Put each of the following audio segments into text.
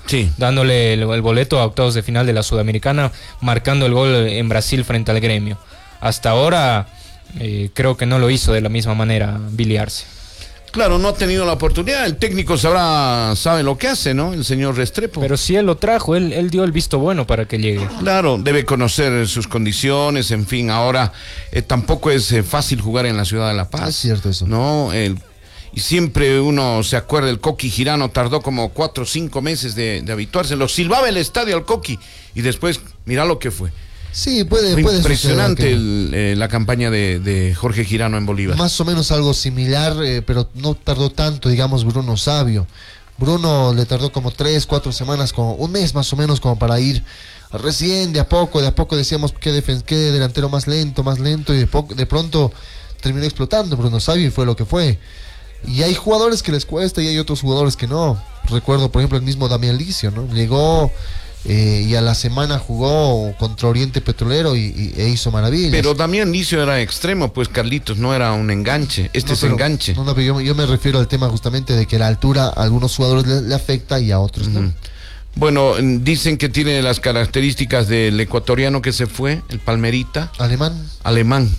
Sí. Dándole el boleto a octavos de final de la Sudamericana, marcando el gol en Brasil frente al Gremio. Hasta ahora creo que no lo hizo de la misma manera Billy Arce. Claro, no ha tenido la oportunidad. El técnico sabe lo que hace, ¿no? El señor Restrepo. Pero si él lo trajo, él dio el visto bueno para que llegue. Claro, debe conocer sus condiciones, en fin. Ahora tampoco es fácil jugar en la ciudad de La Paz. Es cierto eso. No, y siempre uno se acuerda, el Coqui Girano tardó como 4 o 5 meses de habituarse. Lo silbaba el estadio al Coqui y después, mira lo que fue. Sí, puede impresionante que... la campaña de Jorge Girano en Bolívar. Más o menos algo similar, pero no tardó tanto, digamos, Bruno Sabio. Bruno le tardó como 3, 4 semanas, como un mes más o menos, como para ir recién, de a poco decíamos qué delantero más lento, y de pronto terminó explotando Bruno Sabio y fue lo que fue. Y hay jugadores que les cuesta y hay otros jugadores que no. Recuerdo, por ejemplo, el mismo Damián Licio, ¿no? Llegó... y a la semana jugó contra Oriente Petrolero e hizo maravillas. Pero Damián Licio era extremo, pues Carlitos, no era un enganche. Enganche. No, pero yo me refiero al tema justamente de que la altura a algunos jugadores le afecta y a otros no. Bueno, dicen que tiene las características del ecuatoriano que se fue, el Palmerita. Alemán.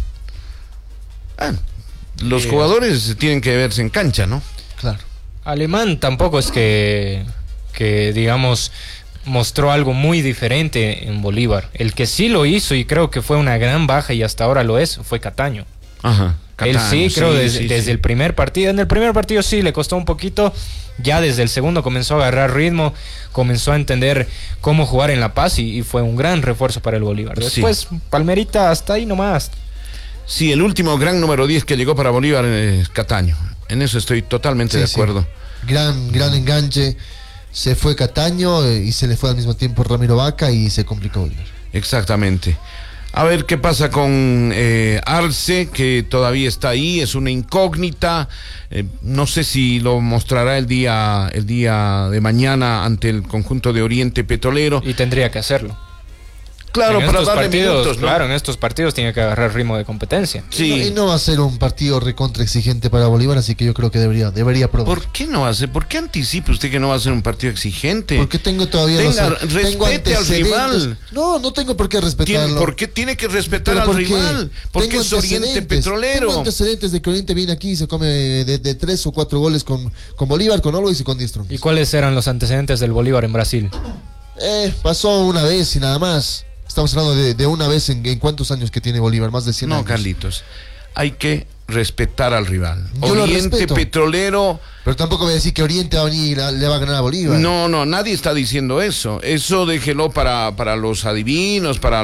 Los jugadores tienen que verse en cancha, ¿no? Claro. Alemán tampoco es que digamos... mostró algo muy diferente en Bolívar. El que sí lo hizo y creo que fue una gran baja y hasta ahora lo es, fue Cataño. Ajá. Él sí, creo desde el primer partido. En el primer partido sí le costó un poquito. Ya desde el segundo comenzó a agarrar ritmo, comenzó a entender cómo jugar en La Paz y fue un gran refuerzo para el Bolívar. Después, Palmerita hasta ahí nomás. Sí, el último gran número 10 que llegó para Bolívar es Cataño. En eso estoy totalmente de acuerdo. Gran enganche. Se fue Cataño y se le fue al mismo tiempo Ramiro Vaca y se complicó Bolívar. Exactamente. A ver qué pasa con Arce, que todavía está ahí, es una incógnita. No sé si lo mostrará el día de mañana ante el conjunto de Oriente Petrolero. Y tendría que hacerlo. Claro, para darle minutos, ¿no? Claro, en estos partidos tiene que agarrar ritmo de competencia. Sí. Y no va a ser un partido recontra exigente para Bolívar, así que yo creo que debería probar. ¿Por qué no hace? ¿Por qué anticipa usted que no va a ser un partido exigente? Porque tengo todavía... Respete al rival. No tengo por qué respetarlo. ¿Por qué tiene que respetar al rival? Porque es Oriente Petrolero. Tengo antecedentes de que Oriente viene aquí y se come de 3 o 4 goles con Bolívar, con Always y con Distron. ¿Y cuáles eran los antecedentes del Bolívar en Brasil? Pasó una vez y nada más. Estamos hablando de una vez en cuántos años que tiene Bolívar, más de 100 años. No, Carlitos, hay que respetar al rival. Yo Oriente Petrolero... Pero tampoco voy a decir que Oriente va a venir y le va a ganar a Bolívar. No, nadie está diciendo eso. Eso déjelo para los adivinos, para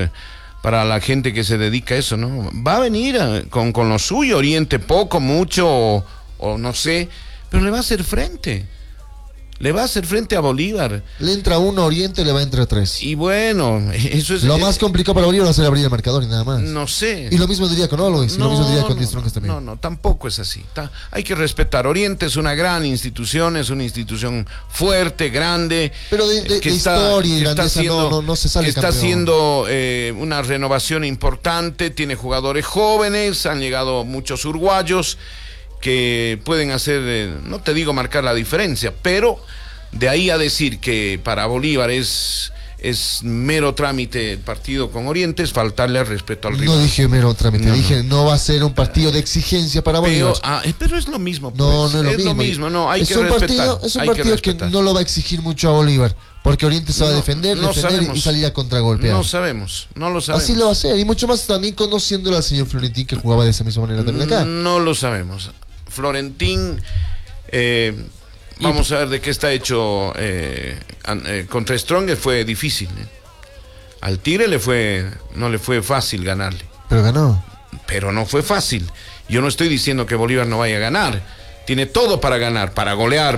la gente que se dedica a eso, ¿no? Va a venir con lo suyo, Oriente poco, mucho, o no sé, pero le va a hacer frente. Le va a hacer frente a Bolívar. Le entra uno a Oriente, le va a entrar 3. Y bueno, eso es... Lo más complicado para Bolívar va a ser abrir el marcador y nada más. No sé. Y lo mismo diría con Always, y lo mismo diría con Distronques también. No, tampoco es así. Hay que respetar. Oriente es una gran institución, es una institución fuerte, grande. Pero de historia y grandeza no se sale está campeón. haciendo una renovación importante, tiene jugadores jóvenes, han llegado muchos uruguayos que pueden hacer, no te digo marcar la diferencia, pero de ahí a decir que para Bolívar es mero trámite el partido con Oriente, es faltarle al respeto al rival. No dije mero trámite, dije no va a ser un partido de exigencia para Bolívar. Pero es lo mismo. Pues. No es lo mismo, hay que respetar. Es un partido que no lo va a exigir mucho a Bolívar, porque Oriente se va a defender y salir a contragolpear. No lo sabemos. Así lo va a hacer, y mucho más también conociéndolo al señor Florentín, que jugaba de esa misma manera también acá. No lo sabemos. Florentín, vamos a ver de qué está hecho. Contra Strong fue difícil. Al Tigre no le fue fácil ganarle. Pero ganó. Pero no fue fácil. Yo no estoy diciendo que Bolívar no vaya a ganar. Tiene todo para ganar, para golear,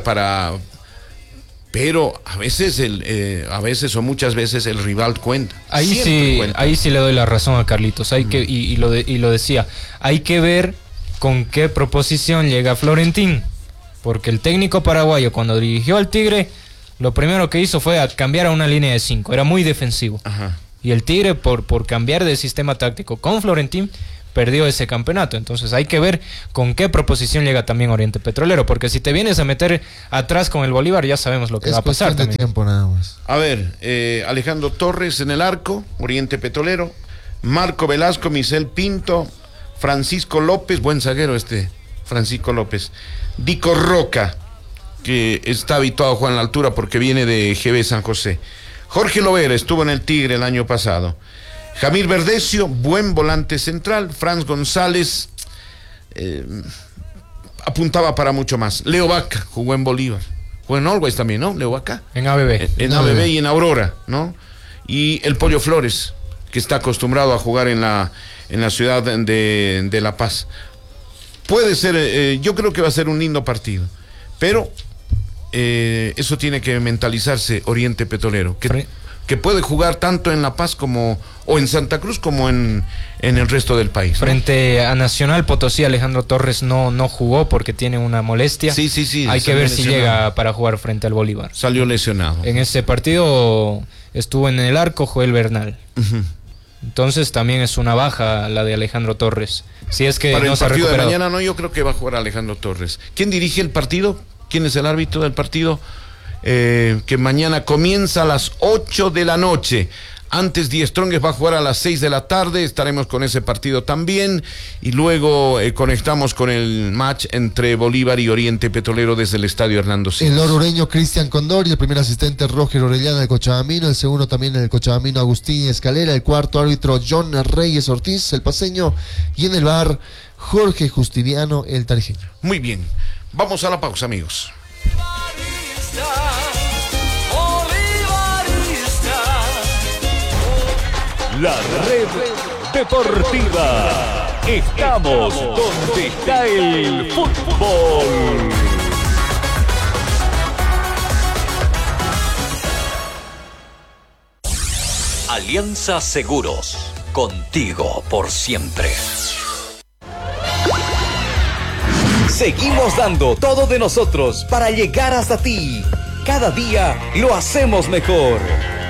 pero a veces o muchas veces el rival cuenta. Ahí sí le doy la razón a Carlitos. Y lo decía, hay que ver con qué proposición llega Florentín, porque el técnico paraguayo cuando dirigió al Tigre, lo primero que hizo fue cambiar a una línea de 5, era muy defensivo. Ajá. Y el Tigre por cambiar de sistema táctico con Florentín perdió ese campeonato. Entonces hay que ver con qué proposición llega también Oriente Petrolero, porque si te vienes a meter atrás con el Bolívar, ya sabemos lo que va a pasar. Es cuestión de tiempo nada más. A ver, Alejandro Torres en el arco, Oriente Petrolero, Marco Velasco, Michel Pinto, Francisco López, buen zaguero Francisco López, Dico Roca, que está habituado a jugar en la altura porque viene de GB San José. Jorge Lovera estuvo en el Tigre el año pasado. Jamir Verdecio, buen volante central. Franz González apuntaba para mucho más. Leo Vaca jugó en Bolívar. Jugó en Always también, ¿no? Leo Vaca. En ABB. En ABB y en Aurora, ¿no? Y el Pollo Flores, que está acostumbrado a jugar en la ciudad de La Paz. Puede ser, yo creo que va a ser un lindo partido, pero eso tiene que mentalizarse Oriente Petrolero, que puede jugar tanto en La Paz o en Santa Cruz como en el resto del país, ¿no? Frente a Nacional Potosí, Alejandro Torres no jugó porque tiene una molestia. Sí. Hay que ver si llega para jugar frente al Bolívar. Salió lesionado. En ese partido estuvo en el arco Joel Bernal. Uh-huh. Entonces también es una baja la de Alejandro Torres. Si es que para no el se ha partido de recuperado. mañana, no, yo creo que va a jugar Alejandro Torres. ¿Quién dirige el partido? ¿Quién es el árbitro del partido? Que mañana comienza a las 8 de la noche. Antes Die Strongest va a jugar a las 6 de la tarde. Estaremos con ese partido también. Y luego conectamos con el match entre Bolívar y Oriente Petrolero desde el estadio Hernando Siles. El orureño Cristian Condori, el primer asistente Roger Orellana del Cochabamino, el segundo también en el Cochabamino Agustín Escalera, el cuarto árbitro John Reyes Ortiz, el paceño, y en el bar Jorge Justiniano, el tarijeño. Muy bien, vamos a la pausa, amigos. La red deportiva. Estamos donde está el fútbol. Alianza Seguros. Contigo por siempre. Seguimos dando todo de nosotros para llegar hasta ti. Cada día lo hacemos mejor.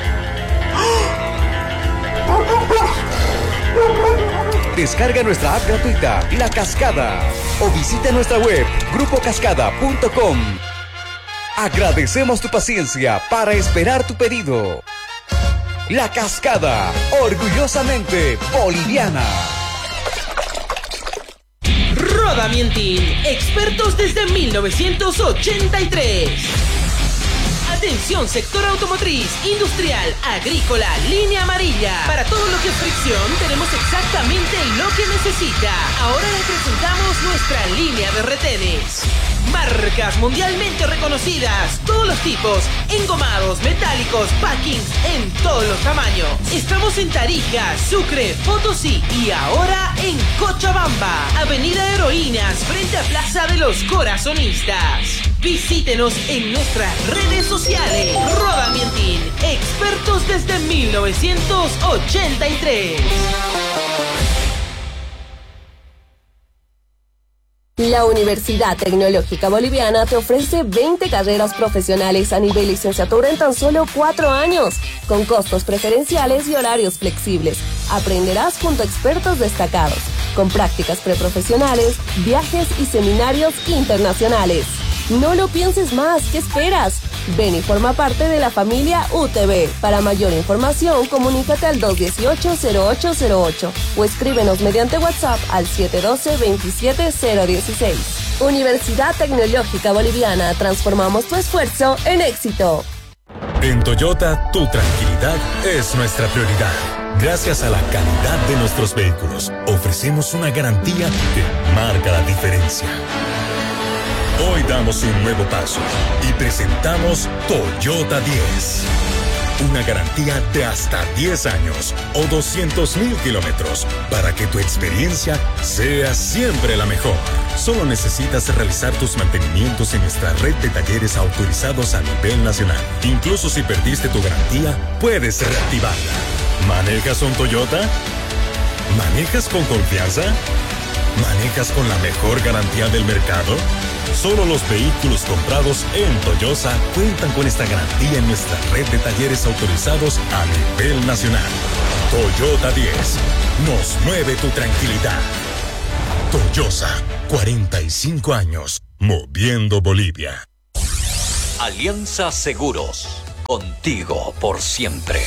Descarga nuestra app gratuita, La Cascada, o visita nuestra web, grupocascada.com. Agradecemos tu paciencia para esperar tu pedido. La Cascada, orgullosamente boliviana. Rodamientin, expertos desde 1983. Atención, sector automotriz, industrial, agrícola, línea amarilla. Para todo lo que es fricción, tenemos exactamente lo que necesita. Ahora les presentamos nuestra línea de retenes. Marcas mundialmente reconocidas, todos los tipos, engomados, metálicos, packings, en todos los tamaños. Estamos en Tarija, Sucre, Potosí y ahora en Cochabamba, Avenida Heroínas, frente a Plaza de los Corazonistas. Visítenos en nuestras redes sociales. Rodamientin, expertos desde 1983. La Universidad Tecnológica Boliviana te ofrece 20 carreras profesionales a nivel licenciatura en tan solo 4 años, con costos preferenciales y horarios flexibles. Aprenderás junto a expertos destacados, con prácticas preprofesionales, viajes y seminarios internacionales. No lo pienses más, ¿qué esperas? Ven y forma parte de la familia UTB. Para mayor información, comunícate al 218-0808 o escríbenos mediante WhatsApp al 712-27016. Universidad Tecnológica Boliviana, transformamos tu esfuerzo en éxito. En Toyota, tu tranquilidad es nuestra prioridad. Gracias a la calidad de nuestros vehículos, ofrecemos una garantía que marca la diferencia. Hoy damos un nuevo paso y presentamos Toyota 10. Una garantía de hasta 10 años o 200,000 kilómetros para que tu experiencia sea siempre la mejor. Solo necesitas realizar tus mantenimientos en nuestra red de talleres autorizados a nivel nacional. Incluso si perdiste tu garantía, puedes reactivarla. ¿Manejas un Toyota? ¿Manejas con confianza? ¿Manejas con la mejor garantía del mercado? Solo los vehículos comprados en Toyosa cuentan con esta garantía en nuestra red de talleres autorizados a nivel nacional. Toyota 10. Nos mueve tu tranquilidad. Toyota, 45 años, moviendo Bolivia. Alianza Seguros, contigo por siempre.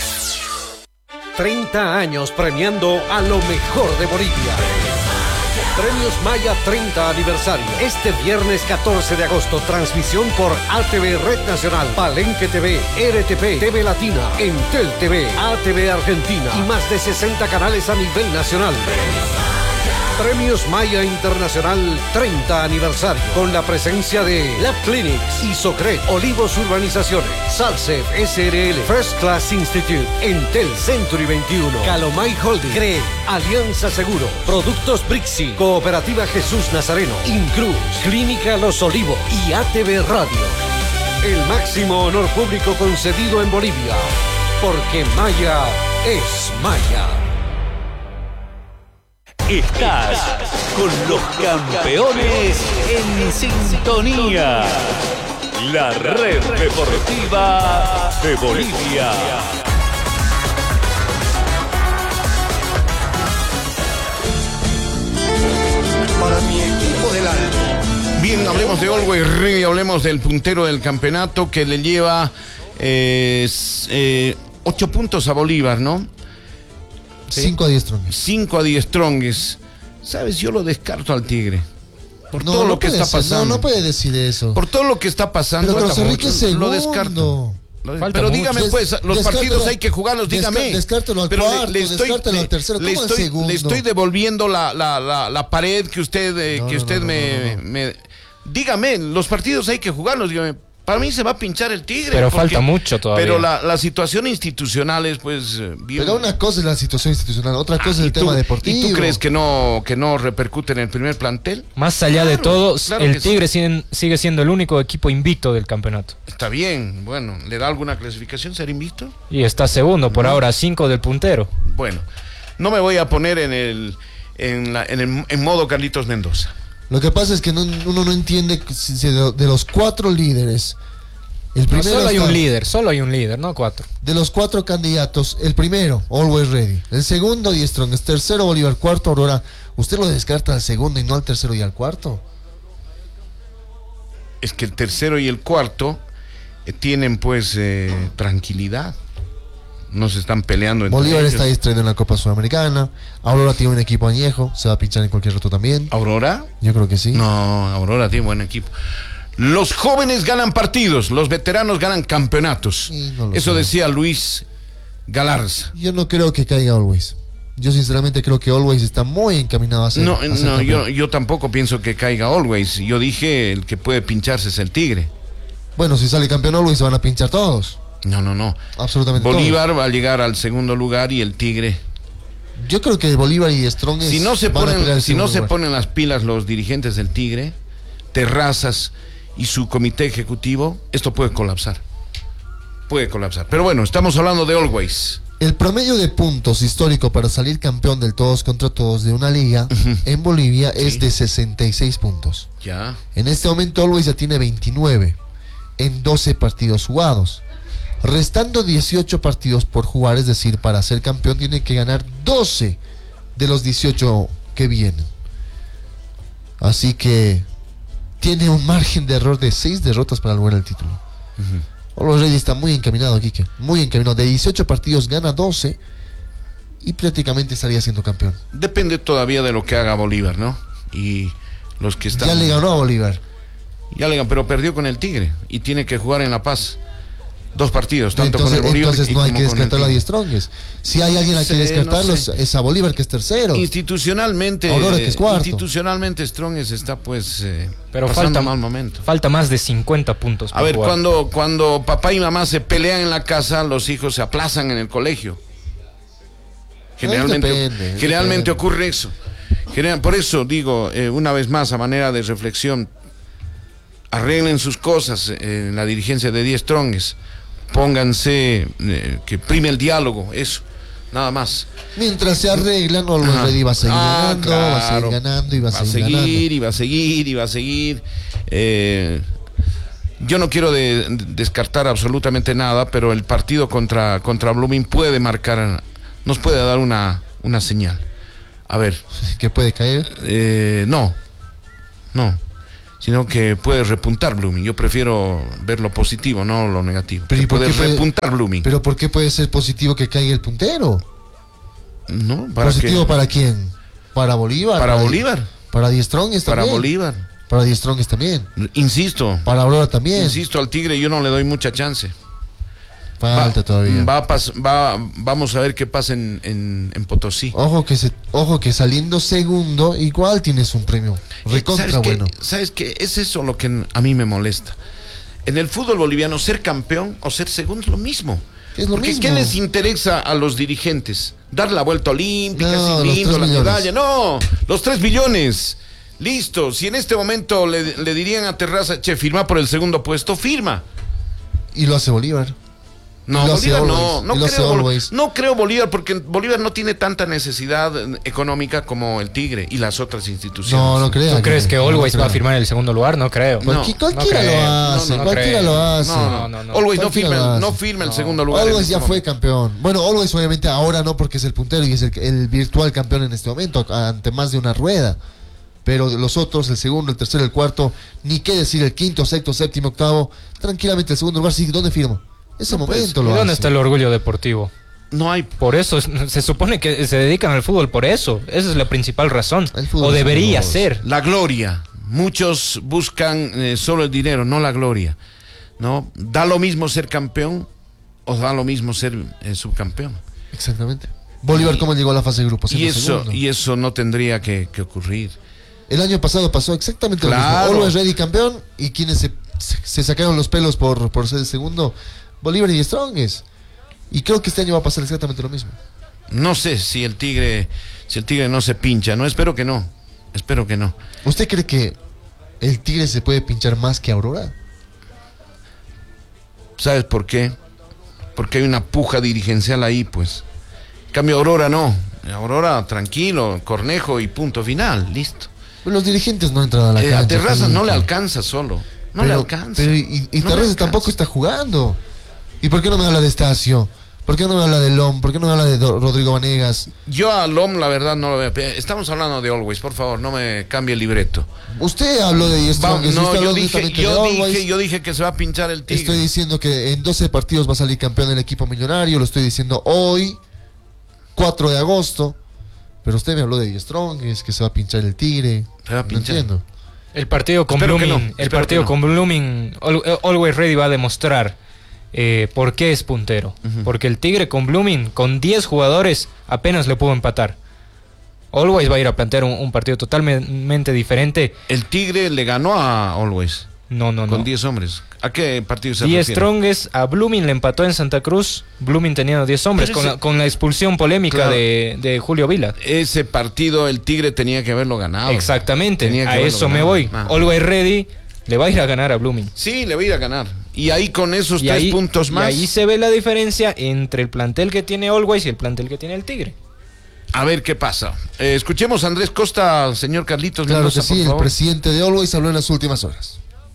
30 años premiando a lo mejor de Bolivia. Premios Maya 30 aniversario. Este viernes 14 de agosto, transmisión por ATV Red Nacional, Palenque TV, RTP, TV Latina, Entel TV, ATV Argentina y más de 60 canales a nivel nacional. Premios Maya Internacional 30 aniversario, con la presencia de Lab Clinics, Isocred, Olivos Urbanizaciones, Salsef SRL, First Class Institute, Entel Century 21, Calomay Holding, CRE, Alianza Seguro, Productos Brixi, Cooperativa Jesús Nazareno, Incruz, Clínica Los Olivos y ATV Radio. El máximo honor público concedido en Bolivia, porque Maya es Maya. Estás con los campeones en sintonía. La red deportiva de Bolivia. Para mi equipo del alma. Bien, hablemos de Always Ready, hablemos del puntero del campeonato que le lleva 8 puntos a Bolívar, ¿no? 5 a 10 Strongest. 5 a 10 Strongest. ¿Sabes? Yo lo descarto al Tigre. Por todo lo que está pasando. No puede decir eso. Por todo lo que está pasando. Pero Enrique es segundo. Lo descarto. Pero dígame, pues, los partidos hay que jugarlos, dígame. Descártelo al cuarto, descártelo al tercero. ¿Cómo al segundo? Le estoy devolviendo la pared que usted me... Dígame, los partidos hay que jugarlos, dígame. Para mí se va a pinchar el Tigre. Pero falta mucho todavía. Pero la situación institucional es, pues... bien. Pero una cosa es la situación institucional, otra cosa es el tema deportivo. ¿Y tú crees que no repercute en el primer plantel? Más allá de todo, el Tigre sigue siendo el único equipo invicto del campeonato. Está bien, bueno, ¿le da alguna clasificación ser invicto? Y está segundo, por ahora 5 del puntero. Bueno, no me voy a poner en modo Carlitos Mendoza. Lo que pasa es que uno no entiende si de los 4 líderes. El primero solo hay un líder, no 4. De los 4 candidatos, el primero, Always Ready. El segundo, 10 Strongest. Tercero, Bolívar. Cuarto, Aurora. ¿Usted lo descarta al segundo y no al tercero y al cuarto? Es que el tercero y el cuarto tienen, pues, tranquilidad. No se están peleando entre Bolívar ellos. está distraído en la Copa Sudamericana. Aurora tiene un equipo añejo. Se va a pinchar en cualquier rato también. ¿Aurora? Yo creo que sí. No, Aurora tiene buen equipo. Los jóvenes ganan partidos, los veteranos ganan campeonatos. Eso decía Luis Galarza. Yo no creo que caiga Always. Yo sinceramente creo que Always está muy encaminado a ser. Yo tampoco pienso que caiga Always. Yo dije el que puede pincharse es el Tigre. Bueno, si sale campeón Always se van a pinchar todos. No. Absolutamente Bolívar todos. va a llegar al segundo lugar y el Tigre. Yo creo que Bolívar y Strongest. Si no se ponen las pilas los dirigentes del Tigre, Terrazas y su comité ejecutivo, esto puede colapsar. Pero bueno, estamos hablando de Always. El promedio de puntos histórico para salir campeón del todos contra todos de una liga en Bolivia es de 66 puntos. Ya. En este momento Always ya tiene 29 en 12 partidos jugados. Restando 18 partidos por jugar, es decir, para ser campeón tiene que ganar 12 de los 18 que vienen. Así que tiene un margen de error de 6 derrotas para lograr el título. Always Ready está muy encaminado, Quique. Muy encaminado. De 18 partidos gana 12 y prácticamente estaría siendo campeón. Depende todavía de lo que haga Bolívar, ¿no? Y los que están... Ya le ganó a Bolívar. Pero perdió con el Tigre y tiene que jugar en La Paz. 2 partidos, tanto entonces, con el Bolívar entonces no hay que descartarlo a 10 Strongest. Si hay alguien a que descartarlo, es a Bolívar, que es tercero. Institucionalmente, Aurora, que es cuarto. Institucionalmente Strongest está, pues, pero pasando mal momento. Falta más de 50 puntos. A ver, cuando papá y mamá se pelean en la casa, los hijos se aplazan en el colegio. Generalmente ocurre eso. Por eso digo, una vez más, a manera de reflexión, arreglen sus cosas en la dirigencia de 10 Strongest. Pónganse, que prime el diálogo, eso, nada más. Mientras se arreglan, Always Ready va a seguir ganando, claro. va a seguir ganando y va a seguir. Yo no quiero descartar absolutamente nada, pero el partido contra Blooming puede marcar nos puede dar una señal. A ver. ¿Qué puede caer? No, sino que puede repuntar Blooming. Yo prefiero ver lo positivo, no lo negativo. Pero puede repuntar Blooming. ¿Pero por qué puede ser positivo que caiga el puntero? No, ¿Positivo para quién? ¿Para Bolívar? Para Bolívar. Para Die Strongest también. Para Bolívar. Para Die Strongest también. Insisto. Para Aurora también. Insisto, al Tigre yo no le doy mucha chance. Falta todavía. Vamos a ver qué pasa en Potosí. Ojo que saliendo segundo, igual tienes un premio. Recontra bueno. ¿Sabes qué? Es eso lo que a mí me molesta. En el fútbol boliviano, ser campeón o ser segundo es lo mismo. Porque ¿qué les interesa a los dirigentes? Dar la vuelta olímpica, no, sin lindo, la millones. medalla. No, los 3 billones. Listo. Si en este momento le dirían a Terraza, che, firma por el segundo puesto, firma. Y lo hace Bolívar. No, Bolívar no creo Bolívar, porque Bolívar no tiene tanta necesidad económica como el Tigre y las otras instituciones. No creo. ¿Tú crees que Always va a firmar en el segundo lugar? No creo. Cualquiera lo hace. No. Always no firma el segundo lugar. Always ya fue campeón. Bueno, Always obviamente ahora no, porque es el puntero y es el virtual campeón en este momento, ante más de una rueda. Pero los otros, el segundo, el tercero, el cuarto, ni qué decir, el quinto, sexto, séptimo, octavo, tranquilamente el segundo lugar, sí, ¿dónde firma? Ese momento lo hace. ¿Dónde está el orgullo deportivo? No hay. Por eso, se supone que se dedican al fútbol por eso. Esa es la principal razón. O debería ser. La gloria. Muchos buscan solo el dinero, no la gloria. ¿No? Da lo mismo ser campeón o da lo mismo ser subcampeón. Exactamente. Bolívar, ¿cómo llegó a la fase de grupos? Y eso no tendría que ocurrir. El año pasado pasó exactamente lo mismo. Always Ready campeón, y quienes se sacaron los pelos por ser el segundo, Bolívar y Strongest. Y creo que este año va a pasar exactamente lo mismo. No sé si el Tigre no se pincha, no, espero que no. ¿Usted cree que el Tigre se puede pinchar más que Aurora? ¿Sabes por qué? Porque hay una puja dirigencial ahí, pues. En cambio, Aurora no. Aurora tranquilo, Cornejo y punto final, listo. Pero los dirigentes no entran a la cancha. A Terrazas no le alcanza solo. Le alcanza. Pero y Terrazas tampoco está jugando. ¿Y por qué no me habla de Estacio? ¿Por qué no me habla de Lom? ¿Por qué no me habla de Rodrigo Vanegas? Yo a Lom, la verdad, no lo veo. Estamos hablando de Always, por favor, no me cambie el libreto. Usted habló de esto. Yo dije que se va a pinchar el Tigre. Estoy diciendo que en 12 partidos va a salir campeón el equipo millonario. Lo estoy diciendo hoy, 4 de agosto. Pero usted me habló de Strong, es que se va a pinchar el Tigre. Se va a pinchar. No entiendo. El partido con Blooming, Always Ready va a demostrar por qué es puntero. Porque el Tigre con Blooming, con 10 jugadores, apenas le pudo empatar. Always va a ir a plantear un partido totalmente diferente. El Tigre le ganó a Always. No. Con 10 hombres. ¿A qué partido se 10 refiere? Strongest a Blooming le empató en Santa Cruz. Blooming tenía 10 hombres con la expulsión polémica de Julio Vila. Ese partido el Tigre tenía que haberlo ganado. Exactamente, a eso me voy. Always Ready le va a ir a ganar a Blooming. Sí, le va a ir a ganar. Y ahí con esos 3 puntos más. Y ahí se ve la diferencia entre el plantel que tiene Always y el plantel que tiene el Tigre. A ver qué pasa. Escuchemos a Andrés Costa, señor Carlitos. Claro Mendoza, que sí, el presidente de Always habló en las últimas horas.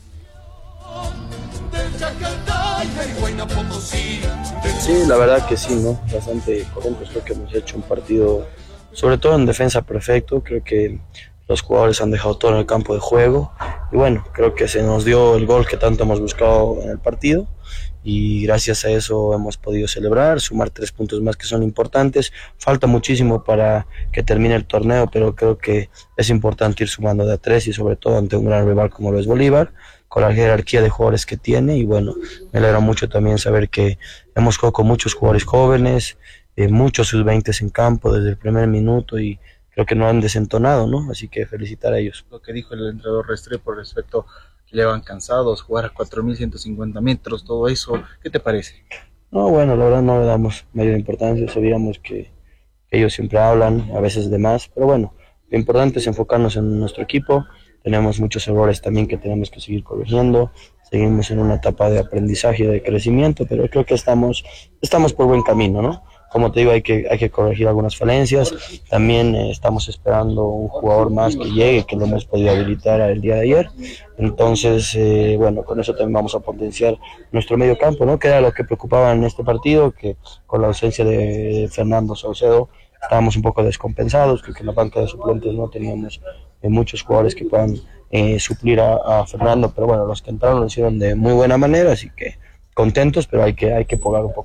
Sí, la verdad que sí, ¿no? Bastante contentos, creo que hemos hecho un partido, sobre todo en defensa, perfecto. Creo que los jugadores han dejado todo en el campo de juego y bueno, creo que se nos dio el gol que tanto hemos buscado en el partido y gracias a eso hemos podido celebrar, sumar 3 puntos más que son importantes. Falta muchísimo para que termine el torneo, pero creo que es importante ir sumando de a 3 y sobre todo ante un gran rival como lo es Bolívar, con la jerarquía de jugadores que tiene. Y bueno, me alegra mucho también saber que hemos jugado con muchos jugadores jóvenes, muchos sub-20 en campo desde el primer minuto y creo que no han desentonado, ¿no? Así que felicitar a ellos. Lo que dijo el entrenador Restrepo respecto que llevan cansados, jugar a 4.150 metros, todo eso, ¿qué te parece? No, bueno, la verdad no le damos mayor importancia, sabíamos que ellos siempre hablan, a veces de más, pero bueno, lo importante es enfocarnos en nuestro equipo. Tenemos muchos errores también que tenemos que seguir corrigiendo, seguimos en una etapa de aprendizaje y de crecimiento, pero creo que estamos por buen camino, ¿no? como te digo, hay que corregir algunas falencias. También estamos esperando un jugador más que llegue, que lo hemos podido habilitar el día de ayer. Entonces, bueno, con eso también vamos a potenciar nuestro medio campo, ¿no? Que era lo que preocupaba en este partido, que con la ausencia de Fernando Saucedo estábamos un poco descompensados, que en la banca de suplentes no teníamos muchos jugadores que puedan suplir a Fernando, pero bueno, los que entraron lo hicieron de muy buena manera, así que contentos, pero hay que poblar un poco.